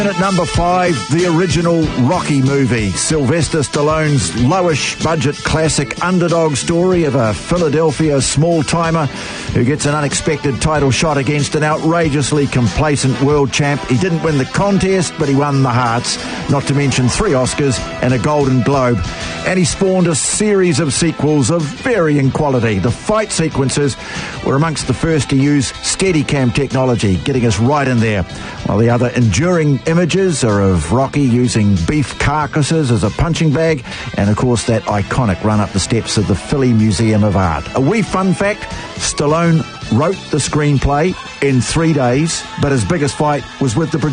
At number 5, the original Rocky movie. Sylvester Stallone's lowish budget classic underdog story of a Philadelphia small-timer who gets an unexpected title shot against an outrageously complacent world champ. He didn't win the contest, but he won the hearts, not to mention 3 Oscars and a Golden Globe. And he spawned a series of sequels of varying quality. The fight sequences were amongst the first to use Steadicam technology, getting us right in there, while the other enduring images are of Rocky using beef carcasses as a punching bag, and of course that iconic run up the steps of the Philly Museum of Art. A wee fun fact, Stallone wrote the screenplay in 3 days, but his biggest fight was with the producer.